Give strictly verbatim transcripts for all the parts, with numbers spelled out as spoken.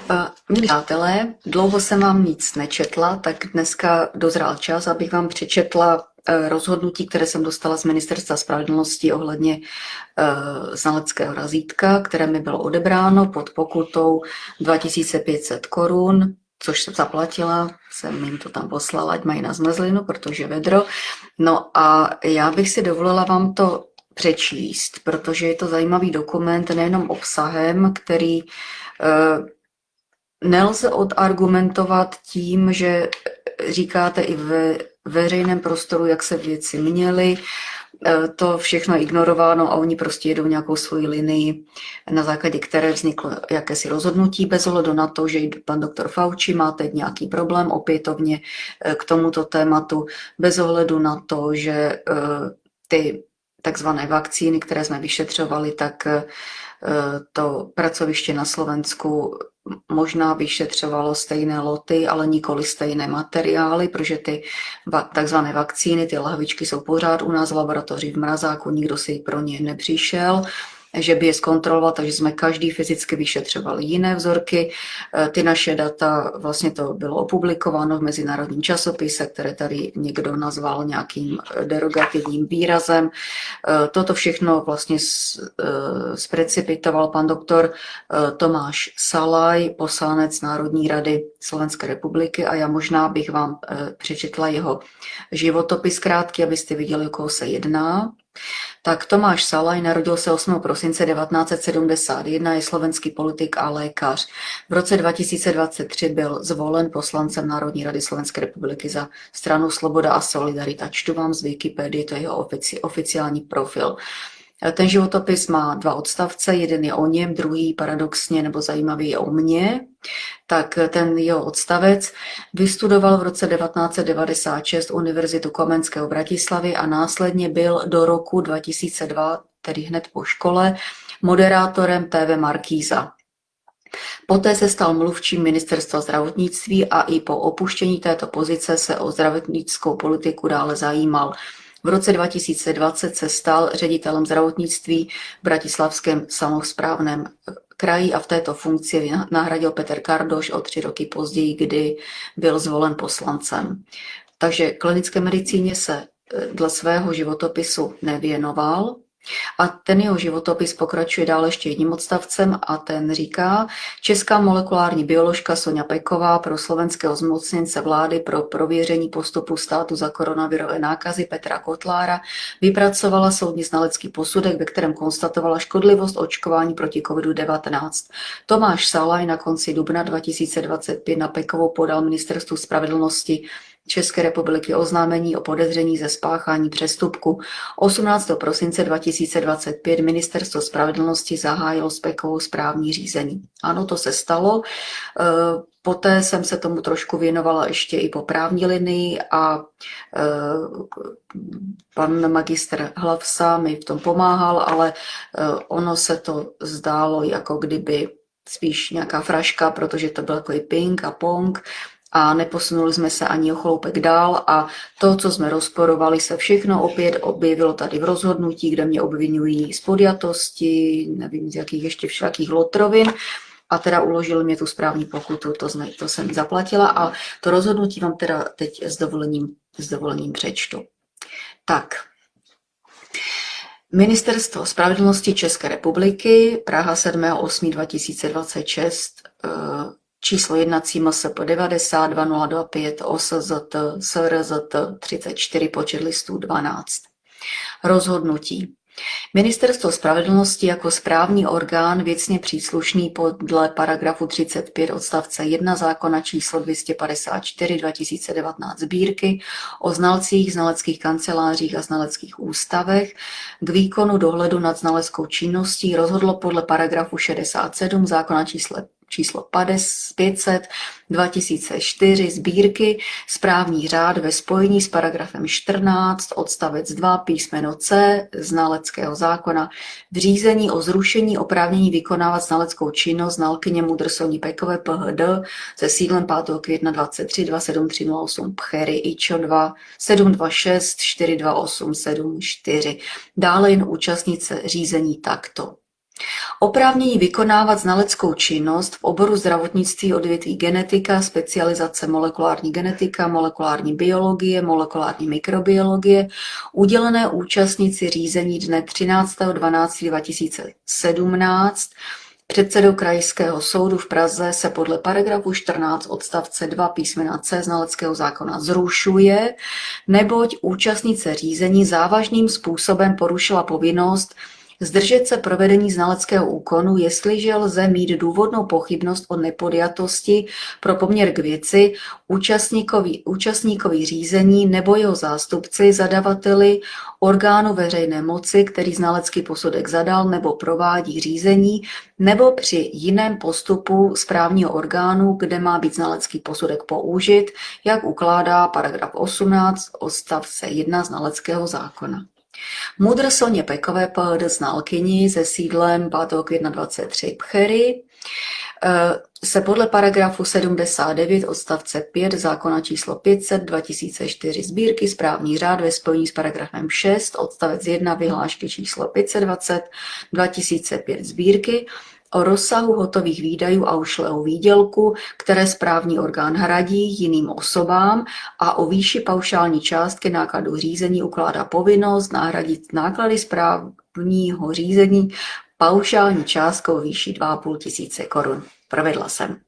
Uh, Milí přátelé, dlouho jsem vám nic nečetla, tak dneska dozrál čas, abych vám přečetla uh, rozhodnutí, které jsem dostala z Ministerstva spravedlnosti ohledně uh, znaleckého razítka, které mi bylo odebráno pod pokutou dva tisíce pět set korun, což jsem zaplatila, jsem jim to tam poslala, ať mají na zmrzlinu, protože vedro. No a já bych si dovolila vám to přečíst, protože je to zajímavý dokument nejenom obsahem, který uh, nelze odargumentovat tím, že říkáte i ve veřejném prostoru, jak se věci měly. To všechno je ignorováno a oni prostě jedou nějakou svoji linii, na základě které vzniklo jakési rozhodnutí bez ohledu na to, že pan doktor Fauci má teď nějaký problém opětovně k tomuto tématu, bez ohledu na to, že ty takzvané vakcíny, které jsme vyšetřovali, tak to pracoviště na Slovensku možná vyšetřovalo stejné loty, ale nikoli stejné materiály, protože ty takzvané vakcíny, ty lahvičky jsou pořád u nás v laboratoři v mrazáku, nikdo si pro ně nepřišel, že by je zkontroloval, takže jsme každý fyzicky vyšetřovali jiné vzorky. Ty naše data, vlastně to bylo opublikováno v mezinárodním časopise, které tady někdo nazval nějakým derogativním výrazem. Toto všechno vlastně zprecipitoval pan doktor Tomáš Salaj, poslanec Národní rady Slovenské republiky, a já možná bych vám přečetla jeho životopis krátký, abyste viděli, o koho se jedná. Tak Tomáš Salaj narodil se osmého prosince devatenáct set sedmdesát jedna, je slovenský politik a lékař. V roce dva tisíce dvacet tři byl zvolen poslancem Národní rady Slovenské republiky za stranu Sloboda a Solidarita. Čtu vám z Wikipedie, to je jeho ofici, oficiální profil. Ten životopis má dva odstavce, jeden je o něm, druhý paradoxně nebo zajímavý je o mně. Tak ten jeho odstavec: vystudoval v roce devatenáct set devadesát šest Univerzitu Komenského v Bratislavě a následně byl do roku dva tisíce dva, tedy hned po škole, moderátorem T V Markíza. Poté se stal mluvčím ministerstva zdravotnictví a i po opuštění této pozice se o zdravotnickou politiku dále zajímal. V roce dva tisíce dvacet se stal ředitelem zdravotnictví v bratislavském samosprávném kraji a v této funkci nahradil Petr Kardoš o tři roky později, kdy byl zvolen poslancem. Takže klinické medicíně se dle svého životopisu nevěnoval. A ten jeho životopis pokračuje dále ještě jedním odstavcem a ten říká: česká molekulární bioložka Soňa Peková pro slovenského zmocněnce vlády pro prověření postupu státu za koronavirové nákazy Petra Kotlára vypracovala soudní znalecký posudek, ve kterém konstatovala škodlivost očkování proti covidu devatenáct. Tomáš Salaj na konci dubna dva tisíce dvacet pět na Pekovou podal ministerstvu spravedlnosti České republiky oznámení o podezření ze spáchání přestupku. osmnáctého prosince dva tisíce dvacet pět ministerstvo spravedlnosti zahájilo s Pekovou správní řízení. Ano, to se stalo. Poté jsem se tomu trošku věnovala ještě i po právní linii a pan magistr Hlavsa mi v tom pomáhal, ale ono se to zdálo, jako kdyby spíš nějaká fraška, protože to byl takový ping a pong. A neposunuli jsme se ani o chloupek dál a to, co jsme rozporovali, se všechno opět objevilo tady v rozhodnutí, kde mě obvinují z podjatosti, nevím z jakých ještě všakých lotrovin, a teda uložili mě tu správní pokutu, to, jsme, to jsem zaplatila a to rozhodnutí vám teda teď s dovolením, s dovolením přečtu. Tak. Ministerstvo spravedlnosti České republiky, Praha sedmého osmého dva tisíce dvacet šest, číslo jednací M S P devadesát dva nula dva pět O S Z T S R Z T třicet čtyři, počet listů dvanáct. Rozhodnutí. Ministerstvo spravedlnosti jako správní orgán věcně příslušný podle paragrafu třicet pět odstavce jedna zákona číslo dvě stě padesát čtyři dva tisíce devatenáct sbírky o znalcích, znaleckých kancelářích a znaleckých ústavech k výkonu dohledu nad znaleckou činností rozhodlo podle paragrafu šedesát sedm zákona číslo číslo pět set dva tisíce čtyři sbírky správní řád ve spojení s paragrafem čtrnáct odstavec dva písmeno C znaleckého zákona v řízení o zrušení oprávnění vykonávat znaleckou činnost znalkyně Mudr Soni Pekové P H D se sídlem pátého května dvacet tři dva sedm tři nula osm Pchery I Č O dva sedm dva šest čtyři dva osm sedm čtyři. Dále jen účastnice řízení takto. Oprávnění vykonávat znaleckou činnost v oboru zdravotnictví odvětví genetika, specializace molekulární genetika, molekulární biologie, molekulární mikrobiologie, udělené účastníci řízení dne třináctého dvanáctého dva tisíce sedmnáct předsedou Krajského soudu v Praze se podle paragrafu čtrnáct odstavce dva písmena C znaleckého zákona zrušuje, neboť účastnice řízení závažným způsobem porušila povinnost zdržet se provedení znaleckého úkonu, jestliže lze mít důvodnou pochybnost o nepodjatosti pro poměr k věci účastníkovi, účastníkovi řízení nebo jeho zástupci, zadavateli, orgánu veřejné moci, který znalecký posudek zadal nebo provádí řízení, nebo při jiném postupu správního orgánu, kde má být znalecký posudek použit, jak ukládá paragraf osmnáct odstavce jedna znaleckého zákona. Mudr Soně Pekové P H D znalkyni se sídlem pátého května dvacet tři Pchery se podle paragrafu sedmdesát devět odstavce pět zákona číslo pět set dva tisíce čtyři sbírky správní řád ve spojení s paragrafem šest odstavec jedna vyhlášky číslo pět set dvacet dva tisíce pět sbírky o rozsahu hotových výdajů a ušlého výdělku, které správní orgán hradí jiným osobám, a o výši paušální částky nákladů řízení ukládá povinnost nahradit náklady správního řízení paušální částkou výši dva a půl tisíce korun. Provedla jsem.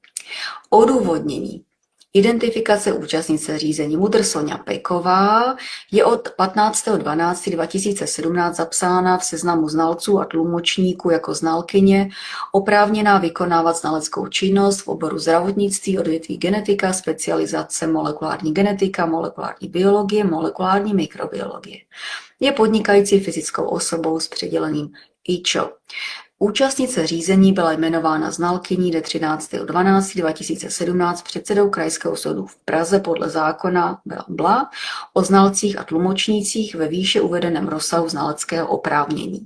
Odůvodnění. Identifikace účastnice řízení Mudr Soňa Peková je od patnáctého dvanáctého dva tisíce sedmnáct zapsána v seznamu znalců a tlumočníků jako znalkyně, oprávněná vykonávat znaleckou činnost v oboru zdravotnictví, odvětví genetika, specializace molekulární genetika, molekulární biologie, molekulární mikrobiologie. Je podnikající fyzickou osobou s přiděleným I Č O. Účastnice řízení byla jmenována znalkyní dne třináctého dvanáctého dva tisíce sedmnáct předsedou Krajského soudu v Praze podle zákona bla, bla, o znalcích a tlumočnících ve výše uvedeném rozsahu znaleckého oprávnění.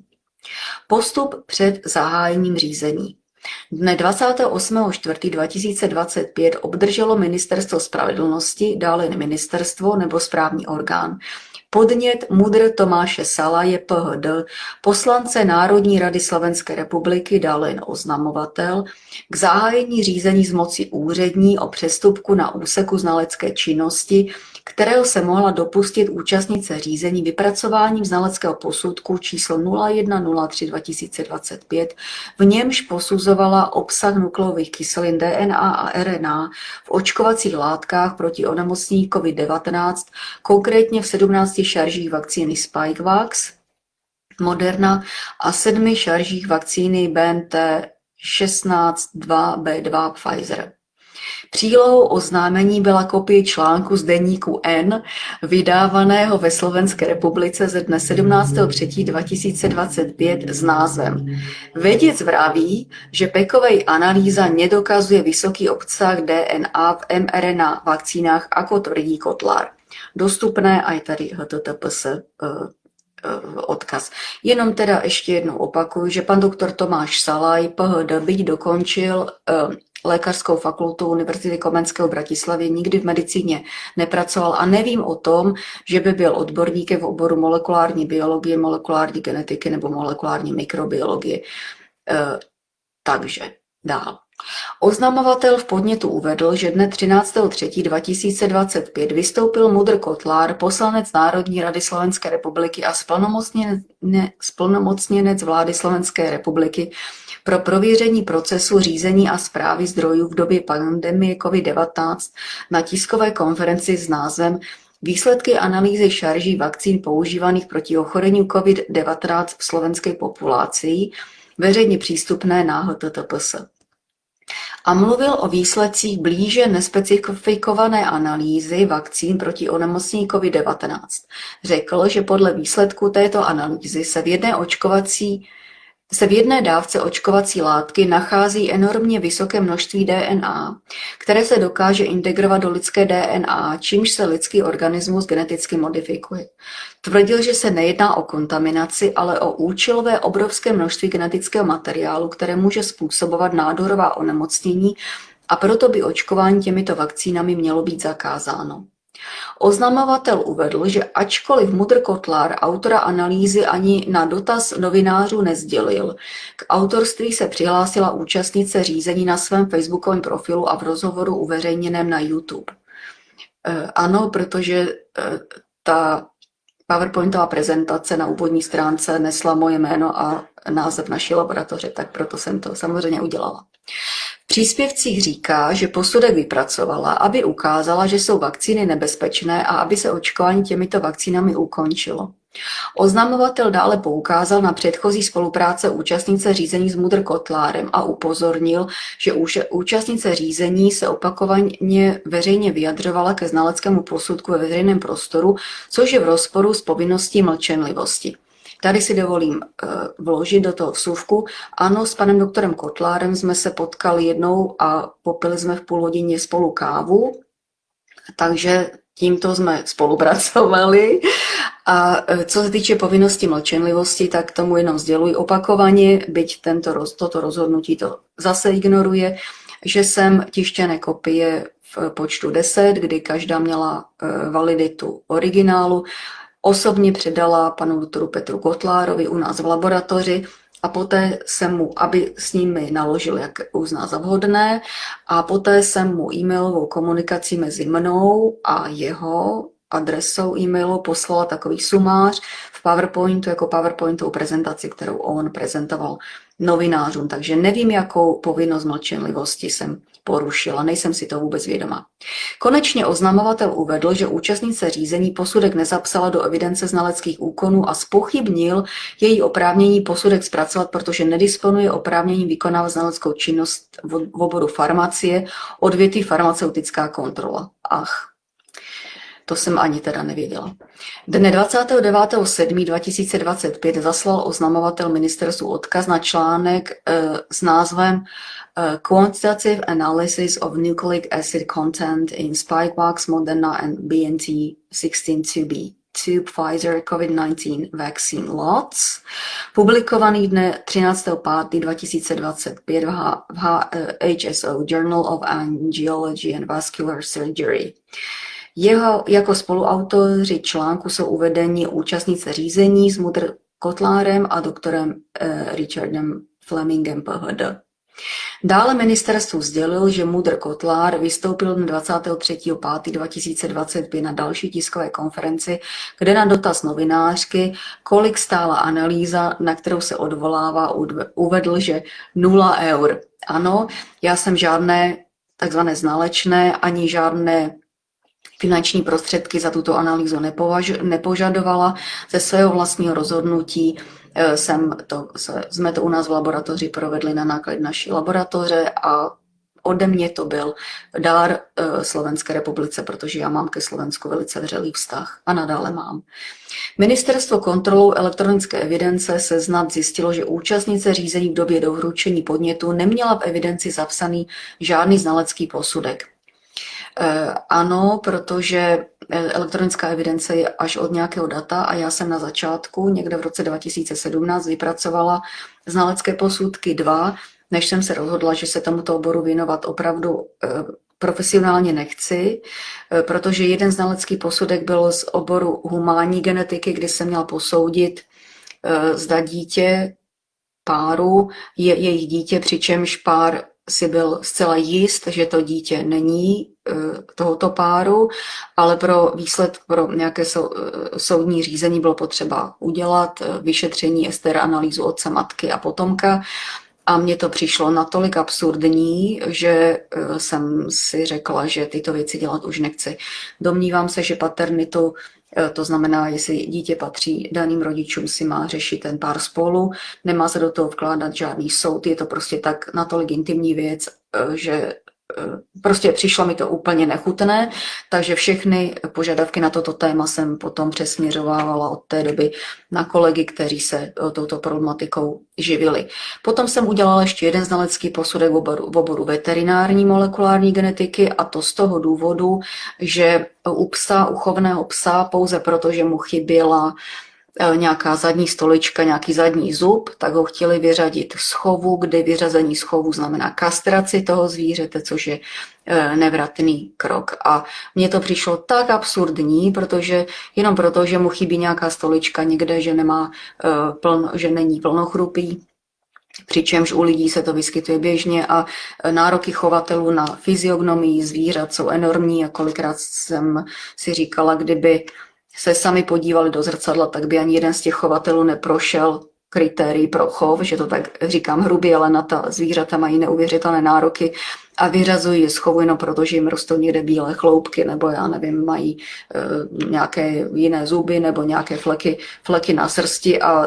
Postup před zahájením řízení. Dne dvacátého osmého čtvrtého dva tisíce dvacet pět obdrželo Ministerstvo spravedlnosti, dále ministerstvo nebo správní orgán, podnět Mudr Tomáše Salaje P H D, poslance Národní rady Slovenské republiky, dále jen oznamovatel, k zahájení řízení z moci úřední o přestupku na úseku znalecké činnosti, kterého se mohla dopustit účastnice řízení vypracováním znaleckého posudku číslo nula jedna nula tři dva tisíce dvacet pět, v němž posuzovala obsah nukleových kyselin D N A a R N A v očkovacích látkách proti onemocnění COVID devatenáct, konkrétně v sedmnácti šaržích vakcíny Spikevax, Moderna a sedmi šaržích vakcíny B N T šestnáct dva B dva Pfizer. Přílohou oznámení byla kopie článku z deníku N, vydávaného ve Slovenské republice ze dne sedmnáctého třetího dva tisíce dvacet pět s názvem Vědec vraví, že Pekovej analýza nedokazuje vysoký obsah D N A v M R N A vakcínách, ako tvrdí Kotlár. Dostupné a je tady H T T P S uh, uh, odkaz. Jenom teda ještě jednou opakuju, že pan doktor Tomáš Salaj, P H D, byť dokončil uh, Lékařskou fakultu Univerzity Komenského v Bratislavě, nikdy v medicíně nepracoval a nevím o tom, že by byl odborníkem v oboru molekulární biologie, molekulární genetiky nebo molekulární mikrobiologie. E, takže dál. Oznamovatel v podnětu uvedl, že dne třináctého třetího dva tisíce dvacet pět vystoupil Mudr Kotlár, poslanec Národní rady Slovenské republiky a splnomocněnec vlády Slovenské republiky pro prověření procesu řízení a správy zdrojů v době pandemie COVID devatenáct na tiskové konferenci s názvem Výsledky analýzy šarží vakcín používaných proti ochorení COVID devatenáct v slovenské populaci, veřejně přístupné na H T T P S. A mluvil o výsledcích blíže nespecifikované analýzy vakcín proti onemocnění COVID devatenáct. Řekl, že podle výsledku této analýzy se v jedné očkovací se v jedné dávce očkovací látky nachází enormně vysoké množství D N A, které se dokáže integrovat do lidské D N A, čímž se lidský organismus geneticky modifikuje. Tvrdil, že se nejedná o kontaminaci, ale o účelové obrovské množství genetického materiálu, které může způsobovat nádorová onemocnění, a proto by očkování těmito vakcínami mělo být zakázáno. Oznamovatel uvedl, že ačkoliv Mudr Kotlar autora analýzy ani na dotaz novinářů nesdělil, k autorství se přihlásila účastnice řízení na svém facebookovém profilu a v rozhovoru uveřejněném na YouTube. Ano, protože ta PowerPointová prezentace na úvodní stránce nesla moje jméno a název naší laboratoře, tak proto jsem to samozřejmě udělala. V příspěvcích říká, že posudek vypracovala, aby ukázala, že jsou vakcíny nebezpečné a aby se očkování těmito vakcínami ukončilo. Oznamovatel dále poukázal na předchozí spolupráce účastnice řízení s Mudr Kotlárem a upozornil, že účastnice řízení se opakovaně veřejně vyjadřovala ke znaleckému posudku ve veřejném prostoru, což je v rozporu s povinností mlčenlivosti. Tady si dovolím uh, vložit do toho vsuvku. Ano, s panem doktorem Kotlárem jsme se potkali jednou a popili jsme v půl hodině spolu kávu, takže tímto jsme spolupracovali. A co se týče povinnosti mlčenlivosti, tak tomu jenom sděluji opakovaně, byť tento, toto rozhodnutí to zase ignoruje, že jsem tištěné kopie v počtu deset, kdy každá měla validitu originálu, osobně předala panu doktoru Petru Kotlárovi u nás v laboratoři a poté jsem mu, aby s nimi naložil, jak uzná za vhodné, a poté jsem mu e-mailovou komunikací mezi mnou a jeho adresou e-mailu poslala takový sumář v PowerPointu jako PowerPointovou prezentaci, kterou on prezentoval novinářům. Takže nevím, jakou povinnost mlčenlivosti jsem porušila, nejsem si to vůbec vědoma. Konečně oznamovatel uvedl, že účastnice řízení posudek nezapsala do evidence znaleckých úkonů a zpochybnil její oprávnění posudek zpracovat, protože nedisponuje oprávněním vykonávat znaleckou činnost v oboru farmacie, odvětví farmaceutická kontrola. Ach. To jsem ani teda nevěděla. Dne dvacátého devátého sedmého dva tisíce dvacet pět zaslal oznamovatel ministerstvu odkaz na článek uh, s názvem uh, Quantitative Analysis of Nucleic Acid Content in Spikevax, Moderna and B N T sixteen two B two Pfizer COVID nineteen Vaccine Lots, publikovaný dne třináctého pátého dva tisíce dvacet pět v, H- v H- H S O Journal of Angiology and Vascular Surgery. Jeho jako spoluautoři článku jsou uvedeni účastnice řízení s Mudr Kotlárem a doktorem eh, Richardem Flemingem P H D. Dále ministerstvu sdělil, že Mudr Kotlár vystoupil dne dvacátého třetího pátého dva tisíce dvacet pět na další tiskové konferenci, kde na dotaz novinářky, kolik stála analýza, na kterou se odvolává, uvedl, že nula eur. Ano, já jsem žádné takzvané znalečné ani žádné finanční prostředky za tuto analýzu nepovaž- nepožadovala. Ze svého vlastního rozhodnutí jsem to, jsme to u nás v laboratoři provedli na náklad naší laboratoře a ode mě to byl dár Slovenské republice, protože já mám ke Slovensku velice vřelý vztah a nadále mám. Ministerstvo kontrolou elektronické evidence Seznam zjistilo, že účastnice řízení v době doručení podnětu neměla v evidenci zapsaný žádný znalecký posudek. Ano, protože elektronická evidence je až od nějakého data a já jsem na začátku, někde v roce dva tisíce sedmnáct, vypracovala znalecké posudky dva, než jsem se rozhodla, že se tomuto oboru věnovat opravdu profesionálně nechci, protože jeden znalecký posudek byl z oboru humánní genetiky, kdy jsem měla posoudit, zda dítě páru je jejich dítě, přičemž pár si byl zcela jist, že to dítě není tohoto páru, ale pro výsled, pro nějaké soudní řízení bylo potřeba udělat vyšetření S T R analýzu otce, matky a potomka. A mně to přišlo natolik absurdní, že jsem si řekla, že tyto věci dělat už nechci. Domnívám se, že paternitu, to znamená, jestli dítě patří daným rodičům, si má řešit ten pár spolu, nemá se do toho vkládat žádný soud, je to prostě tak natolik intimní věc, že prostě přišlo mi to úplně nechutné, takže všechny požadavky na toto téma jsem potom přesměřovávala od té doby na kolegy, kteří se touto problematikou živili. Potom jsem udělala ještě jeden znalecký posudek v oboru, v oboru veterinární molekulární genetiky a to z toho důvodu, že u psa, u chovného psa, pouze proto, že mu chyběla nějaká zadní stolička, nějaký zadní zub, tak ho chtěli vyřadit z chovu, kdy vyřazení z chovu znamená kastraci toho zvířete, což je nevratný krok. A mně to přišlo tak absurdní, protože jenom proto, že mu chybí nějaká stolička někde, že, nemá, plno, že není plnochrupý, přičemž u lidí se to vyskytuje běžně a nároky chovatelů na fyziognomii zvířat jsou enormní a kolikrát jsem si říkala, kdyby se sami podívali do zrcadla, tak by ani jeden z těch chovatelů neprošel kritérií pro chov, že to tak říkám hrubě, ale na ta zvířata mají neuvěřitelné nároky a vyřazují je z chovu jenom proto, že jim rostou někde bílé chloupky nebo já nevím, mají e, nějaké jiné zuby nebo nějaké fleky, fleky na srsti a e,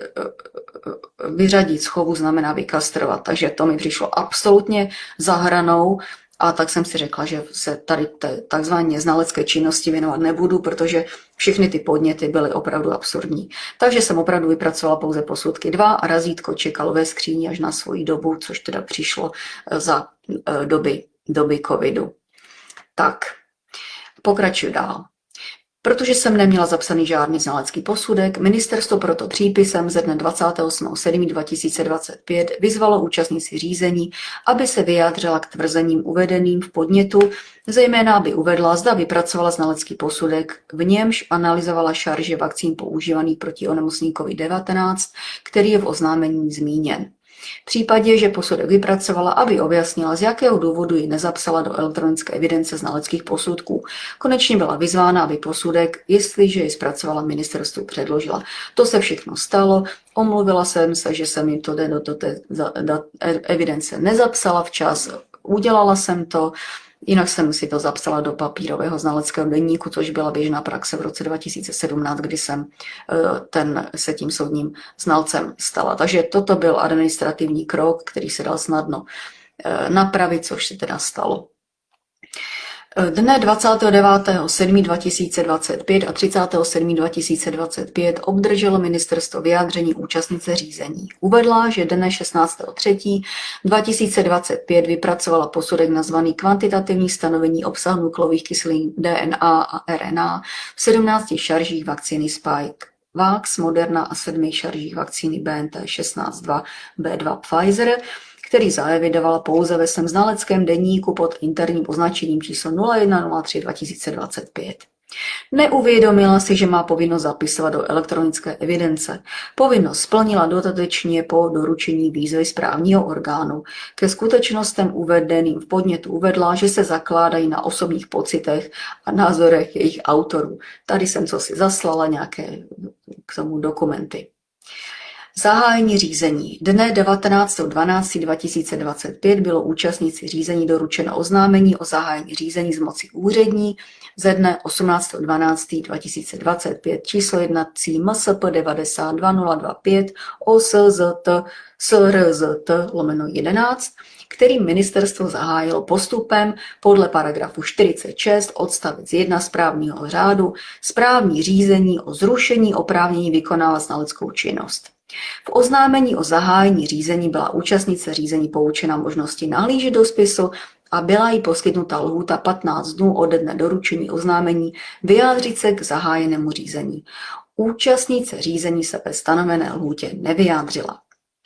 vyřadit z chovu znamená vykastrovat. Takže to mi přišlo absolutně za hranou. A tak jsem si řekla, že se tady té takzvané znalecké činnosti věnovat nebudu, protože všechny ty podněty byly opravdu absurdní. Takže jsem opravdu vypracovala pouze posudky dva a razítko čekalo ve skříni až na svoji dobu, což teda přišlo za doby, doby covidu. Tak, pokračuju dál. Protože jsem neměla zapsaný žádný znalecký posudek, ministerstvo proto přípisem ze dne dvacátého osmého sedmého dva tisíce dvacet pět vyzvalo účastníci řízení, aby se vyjádřila k tvrzením uvedeným v podnětu, zejména aby uvedla, zda vypracovala znalecký posudek, v němž analyzovala šarže vakcín používaný proti onemocnění covid devatenáct, který je v oznámení zmíněn. V případě, že posudek vypracovala, aby objasnila, z jakého důvodu ji nezapsala do elektronické evidence znaleckých posudků. Konečně byla vyzvána, aby posudek, jestliže ji zpracovala, ministerstvu předložila. To se všechno stalo. Omluvila jsem se, že jsem jim to do té evidence nezapsala včas. Udělala jsem to. Jinak jsem si to zapsala do papírového znaleckého deníku, což byla běžná praxe v roce dva tisíce sedmnáct, kdy jsem ten, se tím soudním znalcem stala. Takže toto byl administrativní krok, který se dal snadno napravit, což se teda stalo. Dne dvacátého devátého sedmého dva tisíce dvacet pět a třicátého sedmého dva tisíce dvacet pět obdrželo ministerstvo vyjádření účastnice řízení. Uvedla, že dne šestnáctého třetího dva tisíce dvacet pět vypracovala posudek nazvaný kvantitativní stanovení obsahu nukleových kyselin D N A a R N A v sedmnácti šaržích vakcíny Spike Vax, Moderna a sedmi šaržích vakcíny B N T šestnáct dva B dva Pfizer, který zaevidovala pouze ve svém znaleckém deníku pod interním označením číslo nula jedna nula tři dva tisíce dvacet pět. Neuvědomila si, že má povinnost zapisovat do elektronické evidence. Povinnost splnila dodatečně po doručení výzvy správního orgánu. Ke skutečnostem uvedeným v podnětu uvedla, že se zakládají na osobních pocitech a názorech jejich autorů. Tady jsem co si zaslala nějaké k tomu dokumenty. Zahájení řízení. Dne devatenáctého dvanáctého dva tisíce dvacet pět bylo účastníci řízení doručeno oznámení o zahájení řízení z moci úřední ze dne osmnáctého dvanáctého dva tisíce dvacet pět číslo jednací M S P devadesát dva nula dvacet pět O S Z T S R Z T lomeno jedenáct, kterým ministerstvo zahájilo postupem podle paragrafu čtyřicet šest odstavec jedna správního řádu správní řízení o zrušení oprávnění vykonávat znaleckou činnost. V oznámení o zahájení řízení byla účastnice řízení poučena možnosti nahlížet do spisu a byla jí poskytnuta lhůta patnáct dnů ode dne doručení oznámení vyjádřit se k zahájenému řízení. Účastnice řízení se ve stanovené lhůtě nevyjádřila.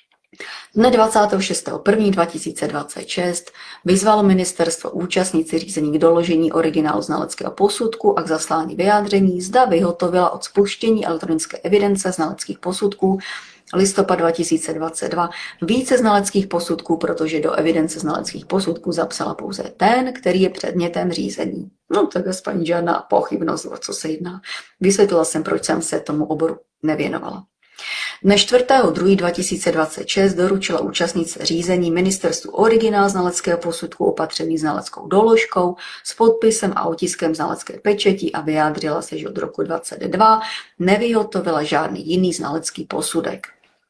Dne dvacátého šestého prvního dva tisíce dvacet šest vyzvalo ministerstvo účastníci řízení k doložení originálu znaleckého posudku a k zaslání vyjádření, zda vyhotovila od spuštění elektronické evidence znaleckých posudků listopad dva tisíce dvacet dva více znaleckých posudků, protože do evidence znaleckých posudků zapsala pouze ten, který je předmětem řízení. No tak aspoň žádná pochybnost, o co se jedná. Vysvětlila jsem, proč jsem se tomu oboru nevěnovala. Dne čtvrtého druhého dva tisíce dvacet šest doručila účastnice řízení ministerstvu originál znaleckého posudku opatřený znaleckou doložkou s podpisem a otiskem znalecké pečeti a vyjádřila se, že od roku dvacet dva nevyhotovila žádný jiný znalecký posudek.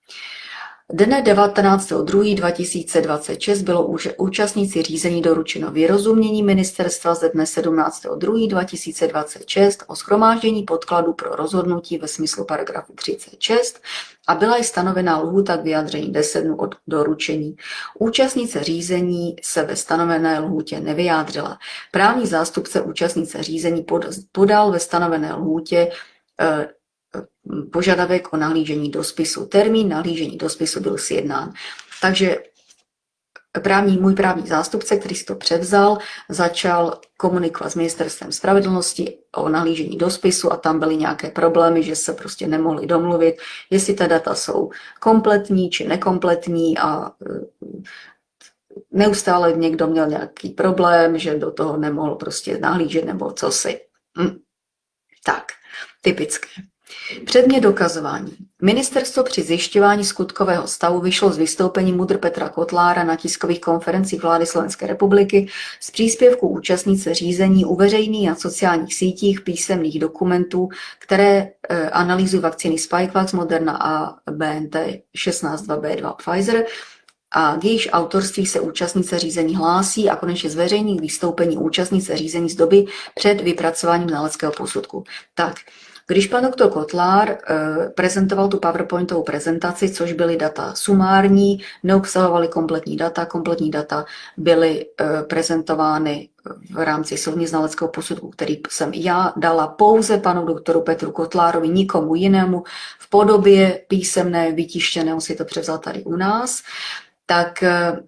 Dne devatenáctého druhého dva tisíce dvacet šest bylo účastníci řízení doručeno vyrozumění ministerstva ze dne sedmnáctého druhého dva tisíce dvacet šest o shromáždění podkladů pro rozhodnutí ve smyslu paragrafu třicet šest a byla i stanovená lhůta k vyjádření deset dnů od doručení. Účastnice řízení se ve stanovené lhůtě nevyjádřila. Právní zástupce účastnice řízení podal ve stanovené lhůtě požadavek o nahlížení do spisu. Termín nahlížení do spisu byl sjednán. Takže právní, můj právní zástupce, který si to převzal, začal komunikovat s ministerstvem spravedlnosti o nahlížení do spisu a tam byly nějaké problémy, že se prostě nemohli domluvit, jestli ta data jsou kompletní či nekompletní a neustále někdo měl nějaký problém, že do toho nemohl prostě nahlížet nebo cosi. Hm. Tak, typické. Předmět dokazování. Ministerstvo při zjišťování skutkového stavu vyšlo z vystoupení MUDr. Petra Kotlára na tiskových konferencích vlády Slovenské republiky z příspěvku účastnice řízení uveřejnění na sociálních sítích písemných dokumentů, které e, analýzují vakcíny Spikevax, Moderna a B N T šestnáct dva B dva Pfizer a k jejíž autorství se účastnice řízení hlásí a konečně zveřejní vystoupení účastnice řízení z doby před vypracováním znaleckého posudku. Tak, když pan doktor Kotlár e, prezentoval tu PowerPointovou prezentaci, což byly data sumární, neobsahovaly kompletní data, kompletní data byly e, prezentovány v rámci soudně znaleckého posudku, který jsem já dala pouze panu doktoru Petru Kotlárovi, nikomu jinému, v podobě písemné, vytištěné, on si to převzal tady u nás, tak e,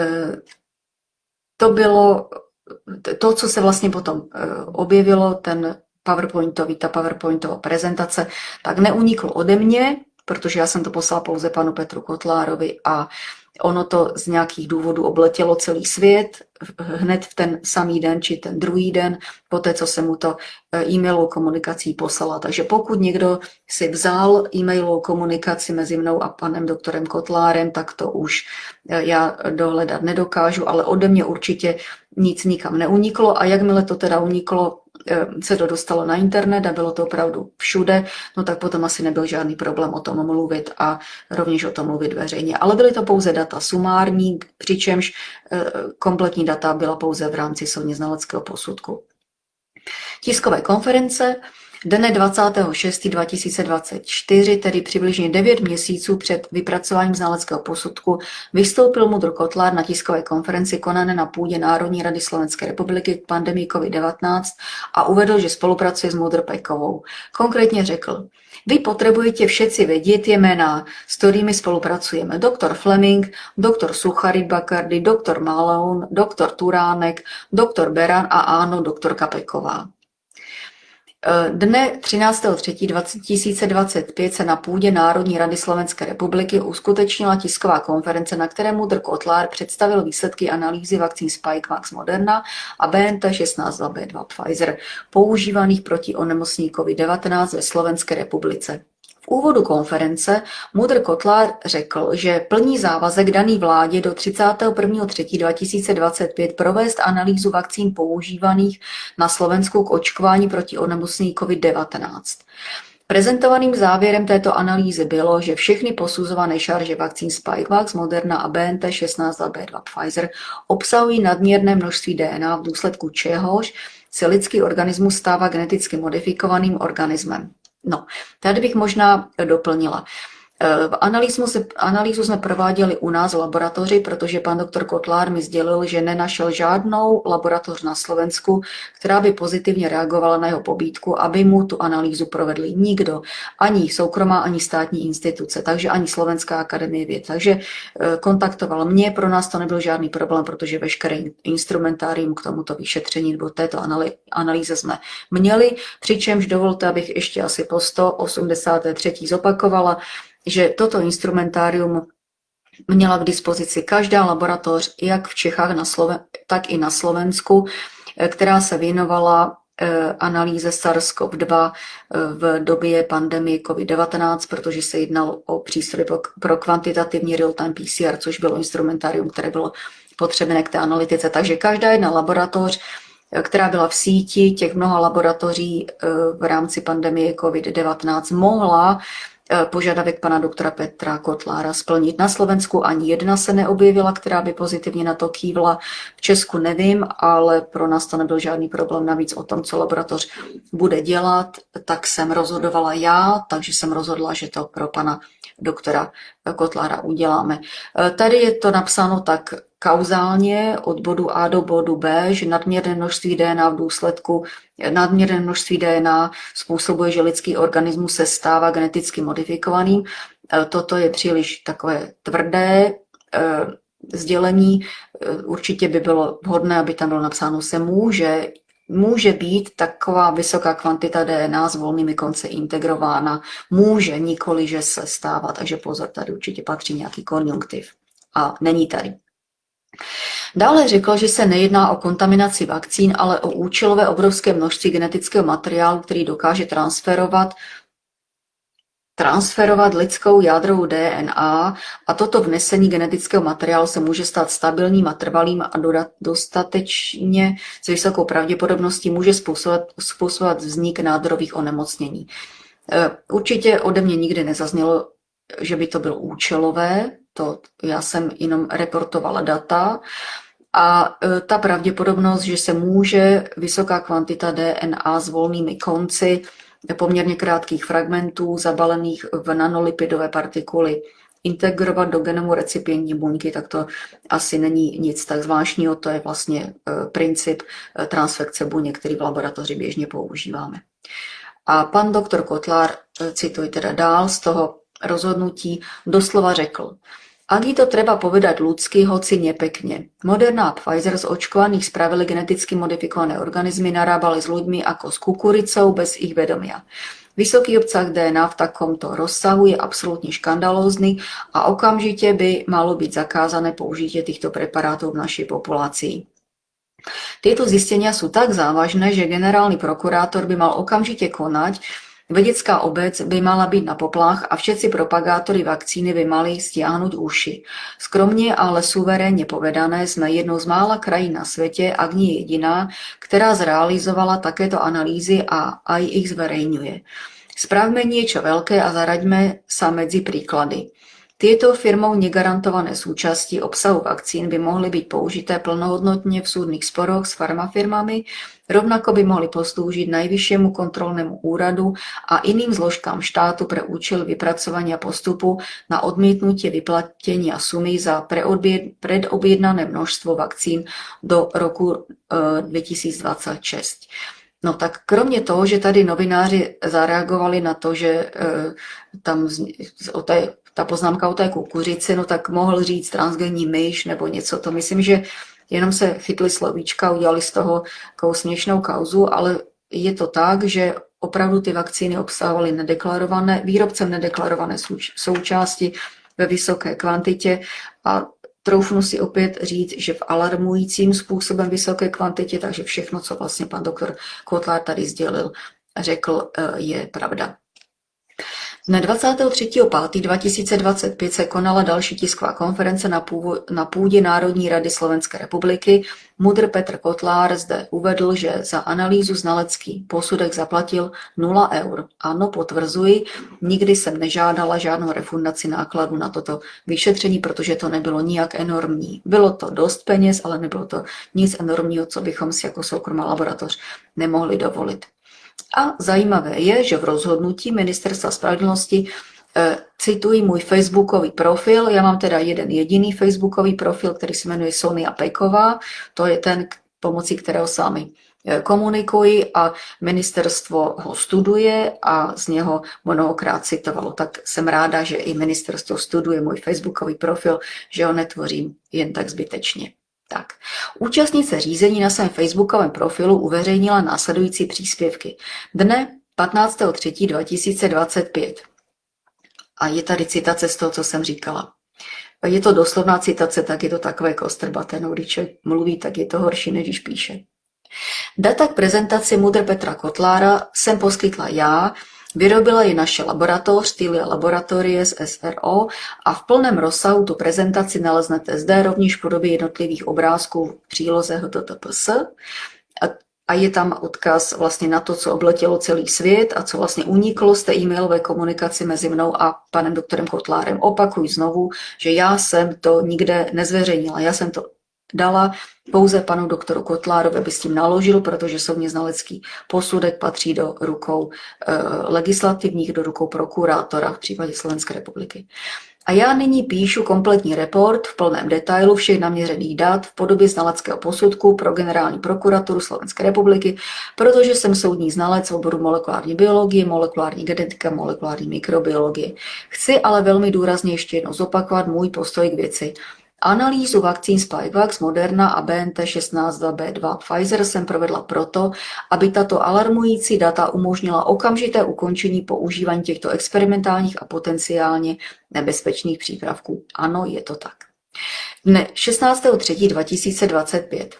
to bylo to, co se vlastně potom e, objevilo, ten PowerPointový, ta PowerPointová prezentace, tak neuniklo ode mě, protože já jsem to poslala pouze panu Petru Kotlárovi a ono to z nějakých důvodů obletělo celý svět hned v ten samý den či ten druhý den, po té, co jsem mu to e-mailovou komunikací poslala. Takže pokud někdo si vzal e-mailovou komunikaci mezi mnou a panem doktorem Kotlárem, tak to už já dohledat nedokážu, ale ode mě určitě nic nikam neuniklo a jakmile to teda uniklo, se to dostalo na internet a bylo to opravdu všude, no tak potom asi nebyl žádný problém o tom mluvit a rovněž o tom mluvit veřejně. Ale byly to pouze data sumární, přičemž kompletní data byla pouze v rámci soudně znaleckého posudku. Tiskové konference. Dne dvacátého šestého dva tisíce dvacet čtyři, tedy přibližně devět měsíců před vypracováním znaleckého posudku, vystoupil MUDr. Kotlár na tiskové konferenci konané na půdě Národní rady Slovenské republiky k pandemii COVID devatenáct a uvedl, že spolupracuje s MUDr. Pekovou. Konkrétně řekl: vy potřebujete všetci vědět jména, s kterými spolupracujeme. Doktor Fleming, doktor Sucharit Bakardy, doktor Malone, doktor Turánek, doktor Beran a áno, doktorka Peková. Dne třináctého třetího dva tisíce dvacet pět se na půdě Národní rady Slovenské republiky uskutečnila tisková konference, na které MUDr. Kotlár představil výsledky analýzy vakcín Spikevax Moderna a B N T šestnáct dva B dva Pfizer, používaných proti onemocnění COVID devatenáct ve Slovenské republice. V úvodu konference MUDr. Kotlár řekl, že plní závazek daný vládě do třicátého prvního třetího dva tisíce dvacet pět provést analýzu vakcín používaných na Slovensku k očkování proti onemocnění COVID devatenáct. Prezentovaným závěrem této analýzy bylo, že všechny posuzované šarže vakcín Spikevax, Moderna a B N T šestnáct dva B dva Pfizer obsahují nadměrné množství D N A, v důsledku čehož se lidský organismus stává geneticky modifikovaným organismem. No, tady bych možná doplnila. Analýzu, se, analýzu jsme prováděli u nás v laboratoři, protože pan doktor Kotlár mi sdělil, že nenašel žádnou laboratoř na Slovensku, která by pozitivně reagovala na jeho pobídku, aby mu tu analýzu provedli nikdo, ani soukromá, ani státní instituce, takže ani Slovenská akademie věd. Takže kontaktoval mě, pro nás to nebyl žádný problém, protože veškeré instrumentárium k tomuto vyšetření nebo této analýze jsme měli, přičemž dovolte, abych ještě asi po sto osmdesáté třetí zopakovala, že toto instrumentárium měla k dispozici každá laboratoř, jak v Čechách, na Sloven- tak i na Slovensku, která se věnovala analýze SARS-C o V dva v době pandemie COVID devatenáct, protože se jednalo o přístroj pro kvantitativní real-time P C R, což bylo instrumentárium, které bylo potřebné k té analytice. Takže každá jedna laboratoř, která byla v síti těch mnoha laboratoří v rámci pandemie COVID devatenáct, mohla požadavek pana doktora Petra Kotlára splnit. Na Slovensku ani jedna se neobjevila, která by pozitivně na to kývla. V Česku nevím, ale pro nás to nebyl žádný problém. Navíc o tom, co laboratoř bude dělat, tak jsem rozhodovala já, takže jsem rozhodla, že to pro pana doktora Kotlára uděláme. Tady je to napsáno tak kauzálně od bodu A do bodu B, že nadměrné množství D N A v důsledku nadměrné množství D N A způsobuje, že lidský organismus se stává geneticky modifikovaným. Toto je příliš takové tvrdé sdělení. Určitě by bylo vhodné, aby tam bylo napsáno se může, může být taková vysoká kvantita D N A s volnými konci integrována. Může, nikoli, že se stává, takže pozor, tady určitě patří nějaký konjunktiv. A není tady. Dále řekl, že se nejedná o kontaminaci vakcín, ale o účelové obrovské množství genetického materiálu, který dokáže transferovat transferovat lidskou jádrovou D N A a toto vnesení genetického materiálu se může stát stabilním a trvalým a dostatečně s vysokou pravděpodobností může způsobovat, způsobovat vznik nádorových onemocnění. Určitě ode mě nikdy nezaznělo, že by to bylo účelové, to já jsem jenom reportovala data a ta pravděpodobnost, že se může vysoká kvantita D N A s volnými konci poměrně krátkých fragmentů zabalených v nanolipidové partikuly integrovat do genomu recipientní buňky, tak to asi není nic tak zvláštního, to je vlastně princip transfekce buněk, který v laboratoři běžně používáme. A pan doktor Kotlár, cituji teda dál z toho rozhodnutí, doslova řekl: Ak je to treba povedať ľudsky, hoci nepekne. Moderna a Pfizer z očkovaných spravili geneticky modifikované organizmy, narábali s ľuďmi ako s kukuricou bez ich vedomia. Vysoký obsah D N A v takomto rozsahu je absolútne škandalózny a okamžite by malo byť zakázané použitie týchto preparátov v našej populácii. Tieto zistenia sú tak závažné, že generálny prokurátor by mal okamžite konať. Vedecká obec by mala byť na poplach a všetci propagátori vakcíny by mali stiahnuť uši. Skromne, ale suverénne povedané, sme jednou z mála krajín na svete, ak nie jediná, ktorá zrealizovala takéto analýzy a aj ich zverejňuje. Spravme niečo veľké a zaraďme sa medzi príklady. Tieto firmou negarantované súčasti obsahu vakcín by mohli byť použité plnohodnotne v súdnych sporoch s farmafirmami, rovnako by mohli poslúžiť Najvyššiemu kontrolnému úradu a iným zložkám štátu pre účel vypracovania postupu na odmietnutie vyplatenia sumy za predobjednané množstvo vakcín do roku dvetisícdvadsaťšesť. No tak kromě toho, že tady novináři zareagovali na to, že tam o té ta poznámka o té kukuřici, no tak mohl říct transgenní myš nebo něco. To myslím, že jenom se chytli slovíčka, udělali z toho takovou směšnou kauzu, ale je to tak, že opravdu ty vakcíny obsahovaly nedeklarované, výrobcem nedeklarované součásti ve vysoké kvantitě a troufnu si opět říct, že v alarmujícím způsobem vysoké kvantitě, takže všechno, co vlastně pan doktor Kotlár tady sdělil, řekl, je pravda. Dne dvacátého třetího pátého dva tisíce dvacet pět se konala další tisková konference na, původ, na půdě Národní rady Slovenské republiky. Mudr Petr Kotlár zde uvedl, že za analýzu znalecký posudek zaplatil nula eur. Ano, potvrzuji, nikdy jsem nežádala žádnou refundaci nákladu na toto vyšetření, protože to nebylo nijak enormní. Bylo to dost peněz, ale nebylo to nic enormního, co bychom si jako soukromá laboratoř nemohli dovolit. A zajímavé je, že v rozhodnutí Ministerstva spravedlnosti e, cituji můj facebookový profil. Já mám teda jeden jediný facebookový profil, který se jmenuje Sonia Peková. To je ten, pomocí kterého s vámi komunikuji a ministerstvo ho studuje a z něho mnohokrát citovalo. Tak jsem ráda, že i ministerstvo studuje můj facebookový profil, že ho netvořím jen tak zbytečně. Tak. Účastnice řízení na svém facebookovém profilu uveřejnila následující příspěvky. Dne patnáctého třetího dva tisíce dvacet pět. A je tady citace z toho, co jsem říkala. Je to doslovná citace, tak je to takové kostrbaté. No, když mluví, tak je to horší, než když píše. Data k prezentaci Mudr Petra Kotlára jsem poskytla já, vyrobila ji naše laboratoř, Tylia Laboratories S R O a v plném rozsahu tu prezentaci naleznete zde rovněž v podobě jednotlivých obrázků v příloze H T T P S a je tam odkaz vlastně na to, co obletělo celý svět a co vlastně uniklo z té e-mailové komunikaci mezi mnou a panem doktorem Kotlárem. Opakuju znovu, že já jsem to nikde nezveřejnila, já jsem to dala pouze panu doktoru Kotlárovi, aby s tím naložil, protože soudně znalecký posudek patří do rukou eh, legislativních, do rukou prokurátora v případě Slovenské republiky. A já nyní píšu kompletní report v plném detailu všech naměřených dat v podobě znaleckého posudku pro generální prokuraturu Slovenské republiky, protože jsem soudní znalec v oboru molekulární biologie, molekulární genetika, molekulární mikrobiologie. Chci ale velmi důrazně ještě jednou zopakovat můj postoj k věci. Analýzu vakcín Spikevax, Moderna a B N T šestnáct dva B dva Pfizer jsem provedla proto, aby tato alarmující data umožnila okamžité ukončení používání těchto experimentálních a potenciálně nebezpečných přípravků. Ano, je to tak. Dne šestnáctého třetího dva tisíce dvacet pět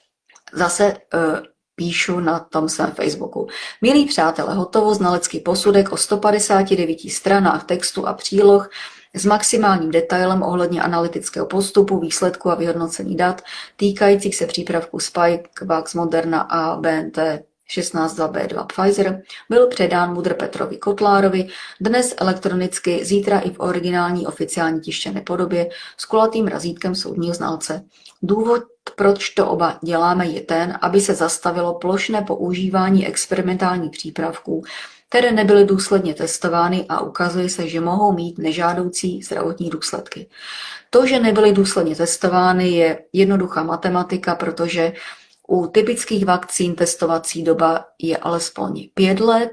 zase uh, píšu na tom svém Facebooku. Milí přátelé, hotovo znalecký posudek o sto padesáti devíti stranách textu a příloh s maximálním detailem ohledně analytického postupu, výsledku a vyhodnocení dat týkajících se přípravku Spikevax, Moderna a B N T šestnáct dva B dva Pfizer byl předán Mudr Petrovi Kotlárovi, dnes elektronicky, zítra i v originální oficiální tištěné podobě s kulatým razítkem soudního znalce. Důvod, proč to oba děláme, je ten, aby se zastavilo plošné používání experimentálních přípravků, které nebyly důsledně testovány a ukazuje se, že mohou mít nežádoucí zdravotní důsledky. To, že nebyly důsledně testovány, je jednoduchá matematika, protože u typických vakcín testovací doba je alespoň pět let,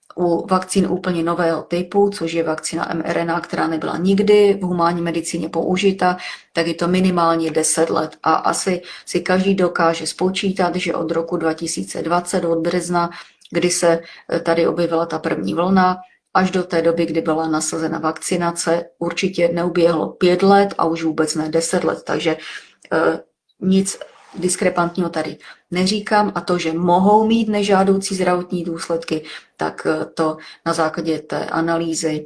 u vakcín úplně nového typu, což je vakcína M R N A, která nebyla nikdy v humánní medicíně použita, tak je to minimálně deset let. A asi si každý dokáže spočítat, že od roku dva tisíce dvacet, od března, kdy se tady objevila ta první vlna, až do té doby, kdy byla nasazena vakcinace, určitě neuběhlo pět let a už vůbec ne deset let, takže e, nic diskrepantního tady neříkám a to, že mohou mít nežádoucí zdravotní důsledky, tak to na základě té analýzy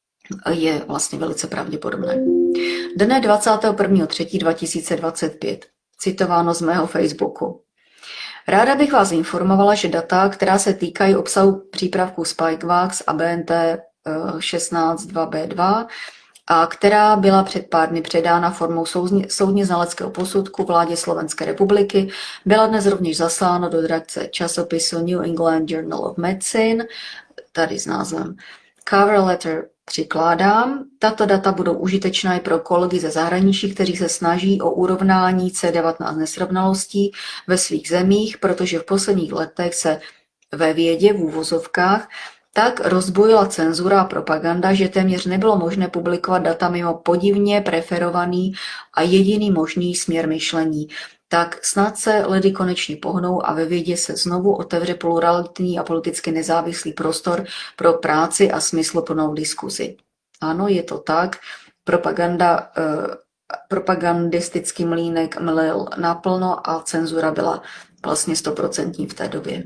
je vlastně velice pravděpodobné. Dne dvacátého prvního třetího dva tisíce dvacet pět, citováno z mého Facebooku. Ráda bych vás informovala, že data, která se týkají obsahu přípravku Spikevax a B N T šestnáct dva B dva, a která byla před pár dny předána formou soudně znaleckého posudku vládě Slovenské republiky, byla dnes rovněž zaslána do redakce časopisu New England Journal of Medicine, tady s názvem Cover Letter přikládám. Tato data budou užitečná i pro kolegy ze zahraničí, kteří se snaží o urovnání C devatenáct nesrovnalostí ve svých zemích, protože v posledních letech se ve vědě v úvozovkách tak rozbojila cenzura a propaganda, že téměř nebylo možné publikovat data mimo podivně preferovaný a jediný možný směr myšlení. Tak snad se lidi konečně pohnou a ve vědě se znovu otevře pluralitní a politicky nezávislý prostor pro práci a smysluplnou diskuzi. Ano, je to tak. Propaganda, eh, propagandistický mlýnek mlil naplno a cenzura byla vlastně stoprocentní v té době.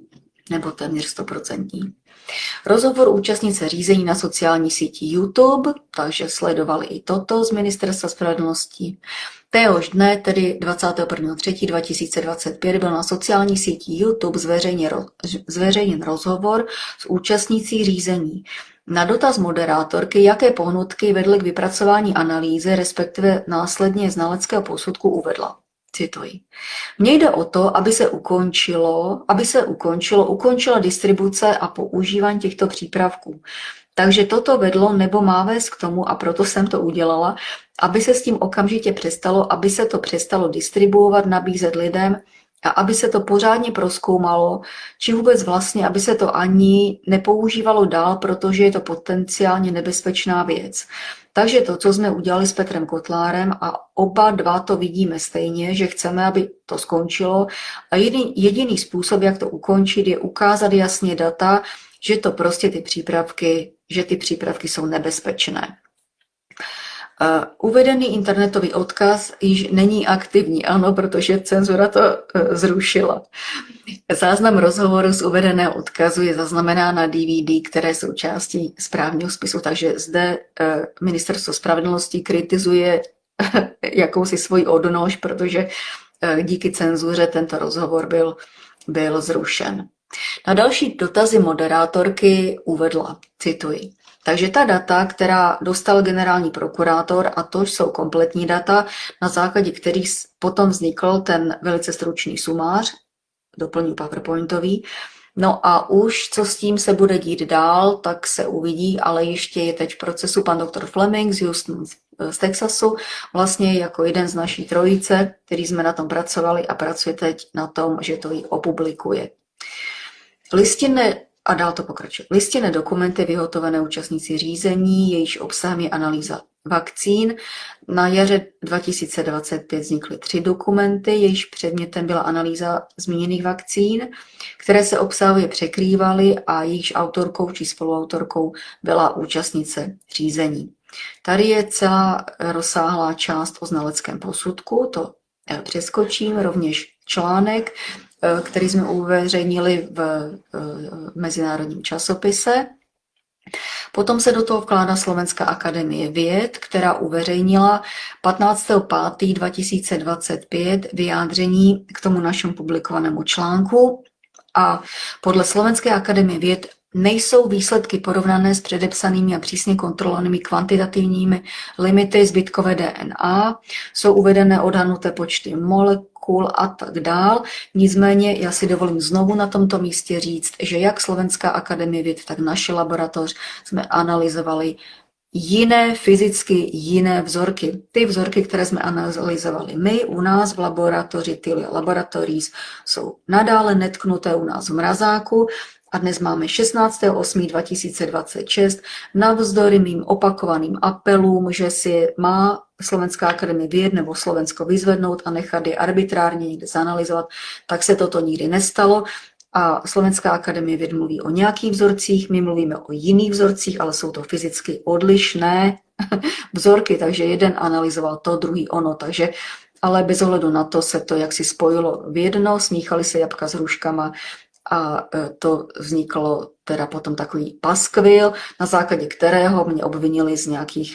Nebo téměř stoprocentní. Rozhovor účastnice řízení na sociální síti YouTube, takže sledovali i toto z Ministerstva spravedlnosti. Téhož dne, tedy dvacátého prvního třetího dva tisíce dvacet pět, byl na sociální síti YouTube zveřejněn, zveřejněn rozhovor s účastnicí řízení. Na dotaz moderátorky, jaké pohnutky vedly k vypracování analýzy, respektive následně znaleckého posudku, uvedla. Cituji. Mně jde o to, aby se ukončilo, aby se ukončilo, ukončila distribuce a používání těchto přípravků. Takže toto vedlo nebo má vést k tomu, a proto jsem to udělala, aby se s tím okamžitě přestalo, aby se to přestalo distribuovat, nabízet lidem a aby se to pořádně prozkoumalo, či vůbec vlastně, aby se to ani nepoužívalo dál, protože je to potenciálně nebezpečná věc. Takže to, co jsme udělali s Petrem Kotlárem a oba dva to vidíme stejně, že chceme, aby to skončilo a jediný, jediný způsob, jak to ukončit, je ukázat jasně data, že to prostě ty přípravky, že ty přípravky jsou nebezpečné. Uh, uvedený internetový odkaz již není aktivní, ano, protože cenzura to uh, zrušila. Záznam rozhovoru z uvedeného odkazu je zaznamenán na D V D, které jsou součástí správního spisu, takže zde uh, Ministerstvo spravedlnosti kritizuje jakousi svoji odnož, protože uh, díky cenzuře tento rozhovor byl, byl zrušen. Na další dotazy moderátorky uvedla, cituji. Takže ta data, která dostal generální prokurátor, a to jsou kompletní data, na základě kterých potom vznikl ten velice stručný sumář, doplním PowerPointový. No a už co s tím se bude dít dál, tak se uvidí, ale ještě je teď v procesu pan doktor Fleming z Houston z Texasu, vlastně jako jeden z naší trojice, který jsme na tom pracovali a pracuje teď na tom, že to ji opublikuje. Listinné, a dál to pokračuje, listinné dokumenty vyhotovené účastníci řízení, jejíž obsahem je analýza vakcín. Na jaře dva tisíce dvacet pět vznikly tři dokumenty, jejíž předmětem byla analýza zmíněných vakcín, které se obsahově překrývaly a jejíž autorkou či spoluautorkou byla účastnice řízení. Tady je celá rozsáhlá část o znaleckém posudku, to přeskočím, rovněž článek, který jsme uveřejnili v mezinárodním časopise. Potom se do toho vkládá Slovenská akademie věd, která uveřejnila patnáctého pátého dva tisíce dvacet pět vyjádření k tomu našemu publikovanému článku a podle Slovenské akademie věd nejsou výsledky porovnané s předepsanými a přísně kontrolovanými kvantitativními limity zbytkové D N A, jsou uvedené odhadnuté počty molekul a tak dál. Nicméně já si dovolím znovu na tomto místě říct, že jak Slovenská akademie věd, tak naše laboratoř jsme analyzovali jiné, fyzicky jiné vzorky. Ty vzorky, které jsme analyzovali my u nás v laboratoři, ty laboratories, jsou nadále netknuté u nás v mrazáku. A dnes máme šestnáctého osmého dva tisíce dvacet šest. Navzdory mým opakovaným apelům, že si má Slovenská akademie věd nebo Slovensko vyzvednout a nechat je arbitrárně někde zanalyzovat, tak se toto nikdy nestalo. A Slovenská akademie věd mluví o nějakých vzorcích, my mluvíme o jiných vzorcích, ale jsou to fyzicky odlišné vzorky, takže jeden analyzoval to, druhý ono, takže ale bez ohledu na to se to jaksi spojilo v jedno, smíchali se jablka s hruškama, a to vzniklo teda potom takový paskvil, na základě kterého mě obvinili z nějakých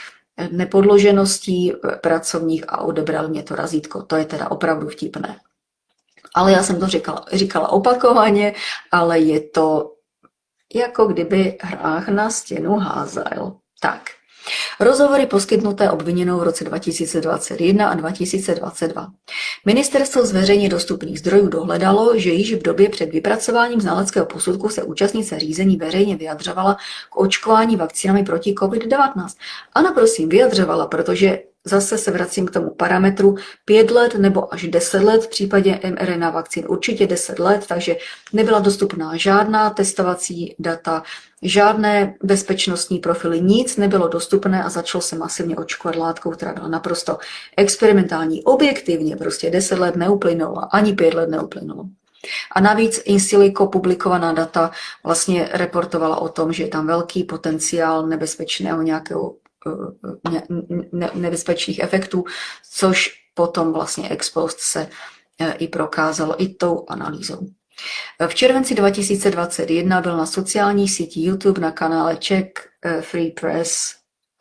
nepodložeností pracovních a odebrali mě to razítko. To je teda opravdu vtipné. Ale já jsem to říkala, říkala opakovaně, ale je to jako kdyby hrách na stěnu házel. Tak. Rozhovory poskytnuté obviněnou v roce dva tisíce dvacet jedna a dva tisíce dvacet dva. Ministerstvo z veřejně dostupných zdrojů dohledalo, že již v době před vypracováním znaleckého posudku se účastnice řízení veřejně vyjadřovala k očkování vakcínami proti COVID devatenáct. Ano, prosím, vyjadřovala, protože zase se vracím k tomu parametru pět let nebo až deset let, v případě mRNA vakcín určitě deset let, takže nebyla dostupná žádná testovací data, žádné bezpečnostní profily, nic nebylo dostupné a začalo se masivně očkovat látkou, která byla naprosto experimentální. Objektivně prostě deset let neuplynulo, ani pět let neuplynulo. A navíc in silico publikovaná data vlastně reportovala o tom, že je tam velký potenciál nebezpečného nějakého ne, ne, nebezpečných efektů, což potom vlastně ex post se i prokázalo i tou analýzou. V červenci dva tisíce dvacet jedna byl na sociální síti YouTube na kanále Czech Free Press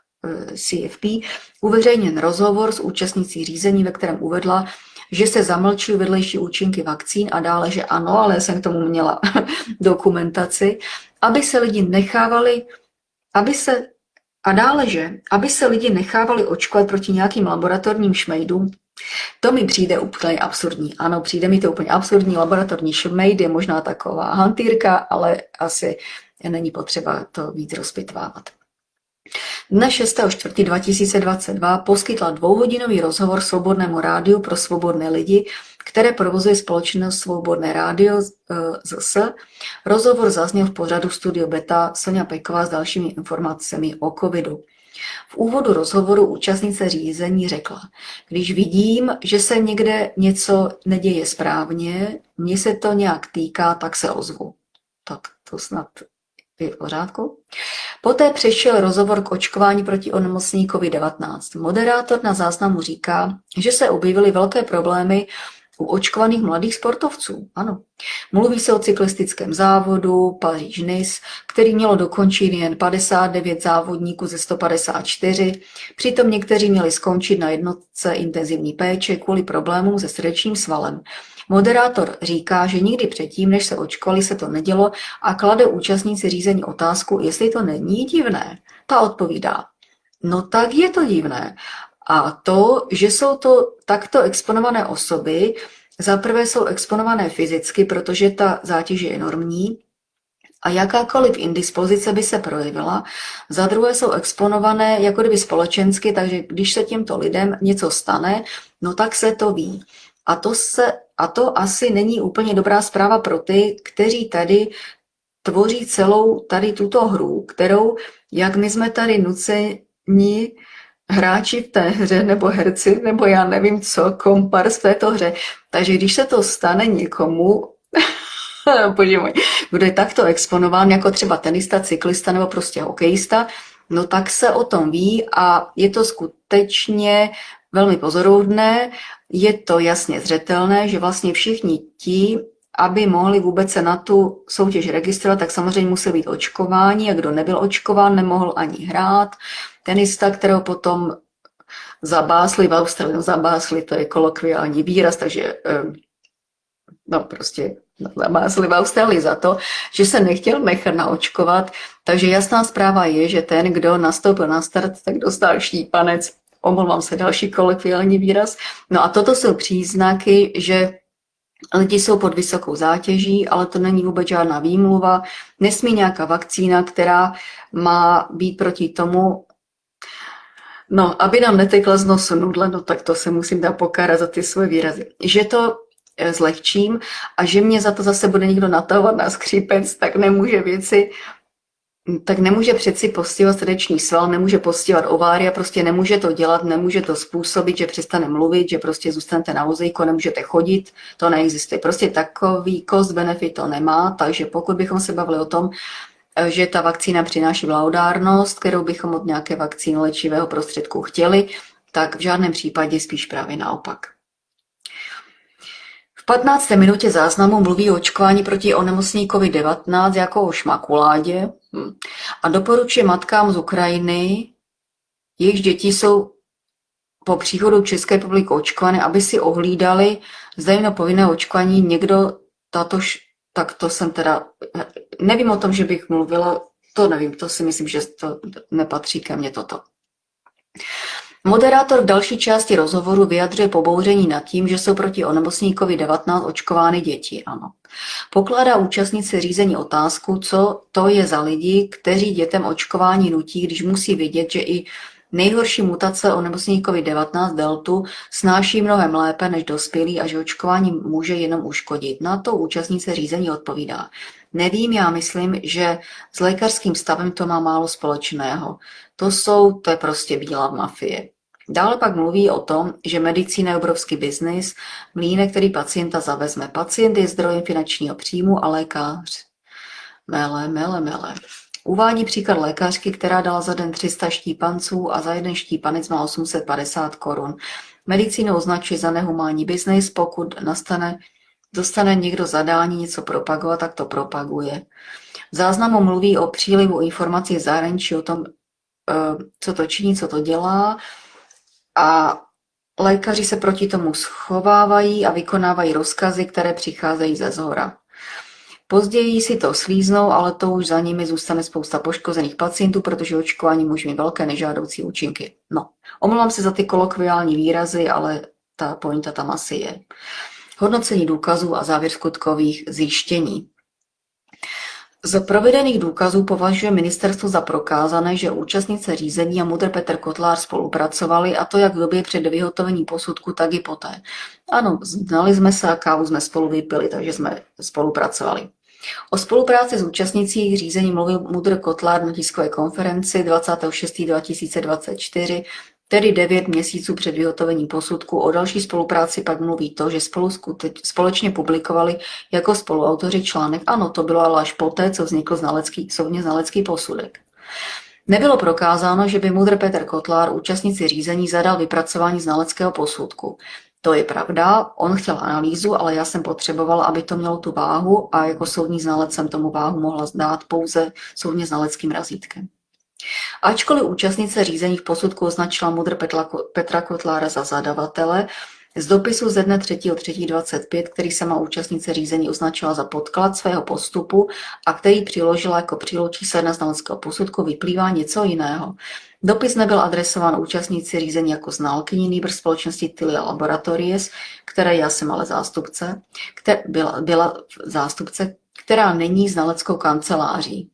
C F P uveřejněn rozhovor s účastnicí řízení, ve kterém uvedla, že se zamlčují vedlejší účinky vakcín a dále, že ano, ale jsem k tomu měla dokumentaci, aby se lidi nechávali, aby se a dále, že aby se lidi nechávali očkovat proti nějakým laboratorním šmejdům, to mi přijde úplně absurdní. Ano, přijde mi to úplně absurdní. Laboratorní šmejd je možná taková hantýrka, ale asi není potřeba to víc rozpitvávat. Dne šestého čtvrtého dva tisíce dvacet dva poskytla dvouhodinový rozhovor Svobodnému rádiu pro svobodné lidi, které provozuje společnost Svobodné rádio Z S. Rozhovor zazněl v pořadu Studio Beta Sonja Peková s dalšími informacemi o covidu. V úvodu rozhovoru účastnice řízení řekla, když vidím, že se někde něco neděje správně, mně se to nějak týká, tak se ozvu. Tak to snad je v pořádku. Poté přešel rozhovor k očkování proti onemocnění COVID devatenáct. Moderátor na záznamu říká, že se objevily velké problémy U očkovaných mladých sportovců, ano. Mluví se o cyklistickém závodu Paříž-Nice, který mělo dokončit jen padesát devět závodníků ze sto padesát čtyři, přitom někteří měli skončit na jednotce intenzivní péče kvůli problémům se srdečním svalem. Moderátor říká, že nikdy předtím, než se očkovali, se to nedělo a klade účastníci řízení otázku, jestli to není divné. Ta odpovídá, no tak je to divné. A to, že jsou to takto exponované osoby, za prvé jsou exponované fyzicky, protože ta zátěž je enormní a jakákoliv indispozice by se projevila. Za druhé jsou exponované jako kdyby společensky, takže když se těmto lidem něco stane, no tak se to ví. A to, se, a to asi není úplně dobrá zpráva pro ty, kteří tady tvoří celou tady tuto hru, kterou, jak my jsme tady nuceni hráči v té hře, nebo herci, nebo já nevím co, kompars v této hře. Takže když se to stane někomu, podívej, kdo je takto exponován, jako třeba tenista, cyklista nebo prostě hokejista, no tak se o tom ví a je to skutečně velmi pozoruhodné, je to jasně zřetelné, že vlastně všichni ti, aby mohli vůbec se na tu soutěž registrovat, tak samozřejmě musí být očkováni a kdo nebyl očkován, nemohl ani hrát. Tenista, kterého potom zabásli v Austrálii, no zabásli, to je kolokviální výraz, takže no prostě zabásli v Austrálii za to, že se nechtěl nechat naočkovat, takže jasná zpráva je, že ten, kdo nastoupil na start, tak dostal štípanec, omlouvám se, další kolokviální výraz. No a toto jsou příznaky, že lidi jsou pod vysokou zátěží, ale to není vůbec žádná výmluva. Nesmí nějaká vakcína, která má být proti tomu, no, aby nám netekla z nosu nudle, no tak to se musím dát pokárat za ty svoje výrazy. Že to zlehčím a že mě za to zase bude někdo natahovat na skřípec, tak nemůže věci, tak nemůže přeci postihovat srdeční sval, nemůže postihovat ovária, prostě nemůže to dělat, nemůže to způsobit, že přestane mluvit, že prostě zůstanete na vozejku, nemůžete chodit, to neexistuje. Prostě takový cost benefit to nemá, takže pokud bychom se bavili o tom, že ta vakcína přináší blahodárnost, kterou bychom od nějaké vakcíny léčivého prostředku chtěli, tak v žádném případě spíš právě naopak. V patnácté minutě záznamu mluví o očkování proti onemocnění covid devatenáct jako o šmakuládě a doporučuje matkám z Ukrajiny, jejichž děti jsou po příchodu České republiky očkované, aby si ohlídali, zda jim na povinné očkování někdo tato, tak to jsem teda, nevím o tom, že bych mluvila, to nevím, to si myslím, že to nepatří ke mně toto. Moderátor v další části rozhovoru vyjadřuje pobouření nad tím, že jsou proti onemocnění covid devatenáct očkovány děti. Ano. Pokládá účastnici řízení otázku, co to je za lidi, kteří dětem očkování nutí, když musí vědět, že i nejhorší mutace onemocnění covid devatenáct deltu snáší mnohem lépe než dospělí a že očkování může jenom uškodit. Na to účastnice řízení odpovídá. Nevím, já myslím, že s lékařským stavem to má málo společného. To jsou, to je prostě bílá mafie. Dále pak mluví o tom, že medicína je obrovský biznis, mlýnek, který pacienta zavezme. Pacient je zdrojem finančního příjmu a lékař. Mele, mele, mele. Uvádí příklad lékařky, která dala za den tři sta štípanců a za jeden štípanec má osm set padesát korun. Medicínu označuje za nehumánní biznis, pokud nastane, dostane někdo zadání něco propagovat, tak to propaguje. V záznamu mluví o přílivu informací v zahraničí o tom, co to činí, co to dělá a lékaři se proti tomu schovávají a vykonávají rozkazy, které přicházejí ze zhora. Později si to slíznou, ale to už za nimi zůstane spousta poškozených pacientů, protože očkování může mít velké nežádoucí účinky. No, omlouvám se za ty kolokviální výrazy, ale ta pointa tam asi je. Hodnocení důkazů a závěr skutkových zjištění. Z provedených důkazů považuje ministerstvo za prokázané, že účastnice řízení a MUDr. Petr Kotlár spolupracovali, a to jak v době před vyhotovením posudku, tak i poté. Ano, znali jsme se a kávu jsme spolu vypili, takže jsme spolupracovali. O spolupráci s účastnicí řízení mluvil MUDr. Kotlár na tiskové konferenci dvacátého šestého dva tisíce dvacet čtyři, tedy devět měsíců před vyhotovením posudku. O další spolupráci pak mluví to, že spolu skuteč, společně publikovali jako spoluautoři článek. Ano, to bylo ale až poté, co vznikl znalecký, soudně znalecký posudek. Nebylo prokázáno, že by MUDr. Petr Kotlár účastnici řízení zadal vypracování znaleckého posudku. To je pravda, on chtěl analýzu, ale já jsem potřebovala, aby to mělo tu váhu a jako soudní znalec jsem tomu váhu mohla dát pouze soudně znaleckým razítkem. Ačkoliv účastnice řízení v posudku označila MUDr. Petra Kotlára za zadavatele, z dopisu ze dne třetího třetího dvacet pět, který sama účastnice řízení označila za podklad svého postupu a který přiložila jako přílohu číslo jedna znaleckého posudku, vyplývá něco jiného. Dopis nebyl adresován účastníci řízení jako znalkyni, nýbrž společnosti Tilia Laboratories, které já jsem ale zástupce, která byla, byla zástupce, která není znaleckou kanceláří.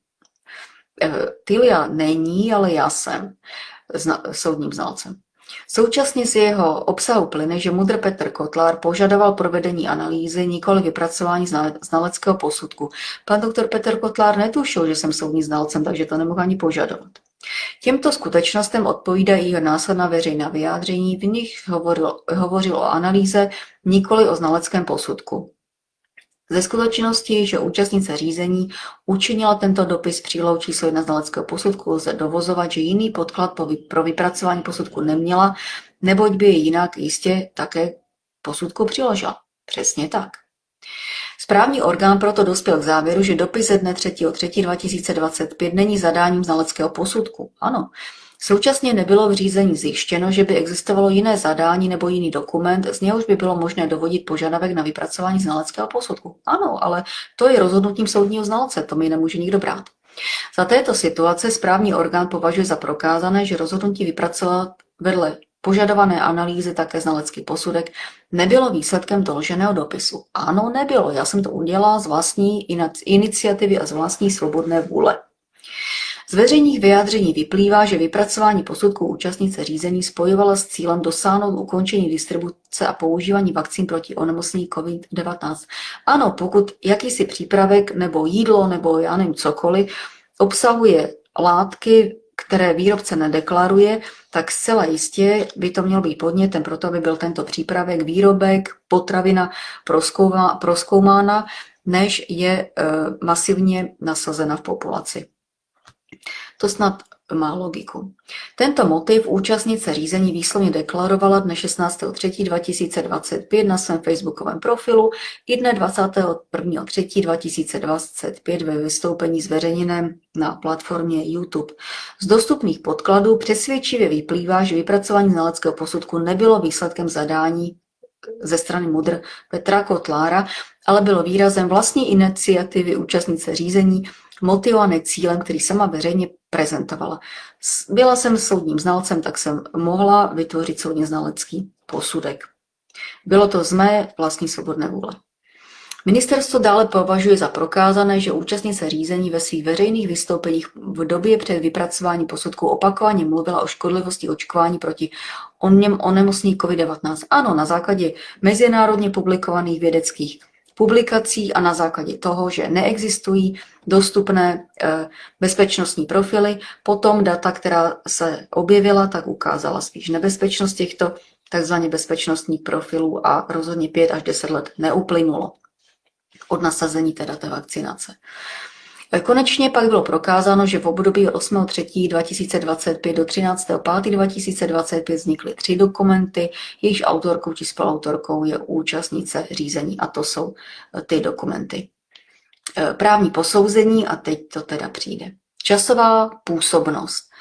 Tilia není, ale já jsem zna, soudním znalcem. Současně z jeho obsahu plyne, že MUDr. Petr Kotlár požadoval provedení analýzy, nikoli vypracování znaleckého posudku. Pan doktor Petr Kotlár netušil, že jsem soudním znalcem, takže to nemohl ani požadovat. Těmto skutečnostem odpovídají jeho následná veřejná vyjádření, v nich hovoril, hovořil o analýze, nikoli o znaleckém posudku. Ze skutečnosti, že účastnice řízení učinila tento dopis přílohou číslo jedna znaleckého posudku, lze dovozovat, že jiný podklad pro vypracování posudku neměla, neboť by je jinak jistě také posudku přiložila. Přesně tak. Správní orgán proto dospěl k závěru, že dopis ze dne třetího třetího dva tisíce dvacet pět není zadáním znaleckého posudku. Ano. Současně nebylo v řízení zjištěno, že by existovalo jiné zadání nebo jiný dokument, z něhož by bylo možné dovodit požadavek na vypracování znaleckého posudku. Ano, ale to je rozhodnutím soudního znalce, to mi nemůže nikdo brát. Za této situace správní orgán považuje za prokázané, že rozhodnutí vypracovat vedle požadované analýzy také znalecký posudek nebylo výsledkem doloženého dopisu. Ano, nebylo, já jsem to udělala z vlastní iniciativy a z vlastní svobodné vůle. Z veřejných vyjádření vyplývá, že vypracování posudku účastnice řízení spojovala s cílem dosáhnout ukončení distribuce a používání vakcín proti onemocnění COVID devatenáct. Ano, pokud jakýsi přípravek nebo jídlo nebo já nevím cokoliv obsahuje látky, které výrobce nedeklaruje, tak zcela jistě by to mělo být podnětem pro to, aby byl tento přípravek, výrobek, potravina prozkoumána, než je e, masivně nasazena v populaci. To snad má logiku. Tento motiv účastnice řízení výslovně deklarovala dne šestnáctého třetího dva tisíce dvacet pět na svém facebookovém profilu i dne dvacátého prvního třetího dva tisíce dvacet pět ve vystoupení zveřejněném na platformě YouTube. Z dostupných podkladů přesvědčivě vyplývá, že vypracování znaleckého posudku nebylo výsledkem zadání ze strany MUDr. Petra Kotlára, ale bylo výrazem vlastní iniciativy účastnice řízení, motivované cílem, který sama veřejně prezentovala. Byla jsem soudním znalcem, tak jsem mohla vytvořit soudně znalecký posudek. Bylo to z mé vlastní svobodné vůle. Ministerstvo dále považuje za prokázané, že účastnice řízení ve svých veřejných vystoupeních v době před vypracováním posudku opakovaně mluvila o škodlivosti očkování proti onemocnění COVID devatenáct. Ano, na základě mezinárodně publikovaných vědeckých publikací a na základě toho, že neexistují dostupné bezpečnostní profily. Potom data, která se objevila, tak ukázala spíš nebezpečnost těchto takzvaně bezpečnostních profilů a rozhodně pět až deset let neuplynulo od nasazení teda té vakcinace. Konečně pak bylo prokázáno, že v období od osmého třetího dva tisíce dvacet pět do třináctého pátého dva tisíce dvacet pět vznikly tři dokumenty, jejichž autorkou či spoluautorkou je účastnice řízení a to jsou ty dokumenty. Právní posouzení a teď to teda přijde. Časová působnost.